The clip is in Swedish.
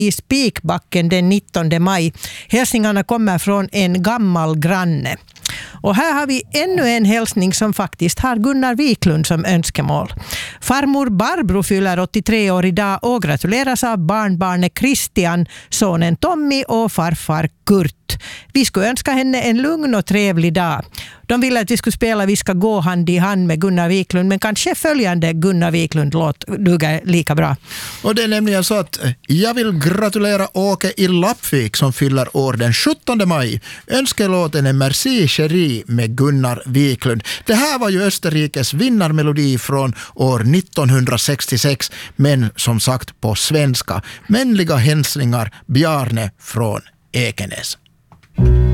i Spikbacken den 19 maj. Hälsningarna kommer från en gammal granne. Och här har vi ännu en hälsning som faktiskt har Gunnar Wiklund som önskemål. Farmor Barbro fyller 83 år idag och gratuleras av barnbarnet Christian, sonen Tommy och farfar Kurt. Vi skulle önska henne en lugn och trevlig dag. De ville att vi skulle spela Vi ska gå hand i hand med Gunnar Wiklund, men kanske följande Gunnar Wiklund-låt duger lika bra. Och det är nämligen så att jag vill gratulera Åke i Lappvik som fyller år den 17 maj. Önskelåten är Merci Chérie med Gunnar Wiklund. Det här var ju Österrikes vinnarmelodi från år 1966, men som sagt på svenska. Vänliga hälsningar Bjarne från Ekenäs.